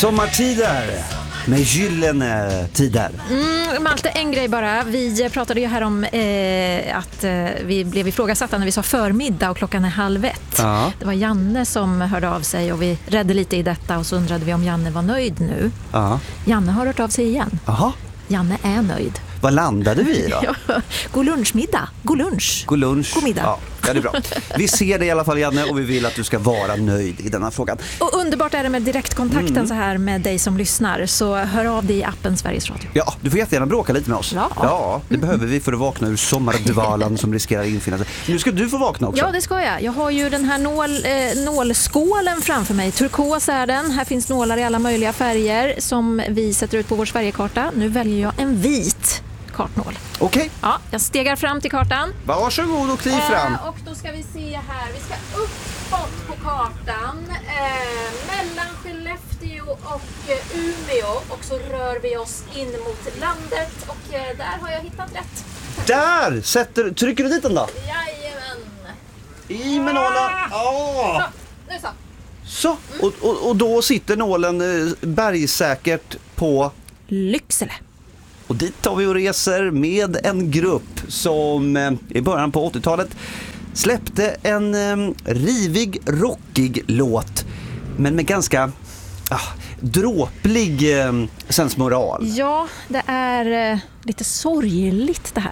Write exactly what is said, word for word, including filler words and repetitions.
Sommartider med gyllene tider. Mm, Malte, en grej bara. Vi pratade ju här om eh, att eh, vi blev ifrågasatta när vi sa förmiddag och klockan är halv ett. Ja. Det var Janne som hörde av sig och vi redde lite i detta och så undrade vi om Janne var nöjd nu. Ja. Janne har hört av sig igen. Aha. Janne är nöjd. Vad landade vi då? Ja, god lunchmiddag. God lunch. God lunch. God middag. Ja, ja, det är bra. Vi ser det i alla fall, Janne, och vi vill att du ska vara nöjd i denna frågan. Och underbart är det med direktkontakten mm. så här med dig som lyssnar. Så hör av dig i appen Sveriges Radio. Ja, du får jättegärna bråka lite med oss. Ja, ja det mm. behöver vi för att vakna ur sommardvalan som riskerar att infinna sig. Nu ska du få vakna också. Ja, det ska jag. Jag har ju den här nål, eh, nålskålen framför mig. Turkos är den. Här finns nålar i alla möjliga färger som vi sätter ut på vår Sverigekarta. Nu väljer jag en vit kartnål. Okej. Okay. Ja, jag stegar fram till kartan. Varsågod och kliv fram. Eh, och då ska vi se här. Vi ska uppåt på kartan. Eh, mellan Skellefteå och eh, Umeå. Och så rör vi oss in mot landet. Och eh, där har jag hittat rätt. Där! Sätter, trycker du dit den då? Jajamän. I med nålen. Ja. Så, nu så. Så, och, och, och då sitter nålen eh, bergsäkert på Lycksele. Och dit tar vi och reser med en grupp som eh, i början på åttiotalet släppte en eh, rivig, rockig låt, men med ganska ah, dråplig eh, sensmoral. Ja, det är eh, lite sorgligt det här.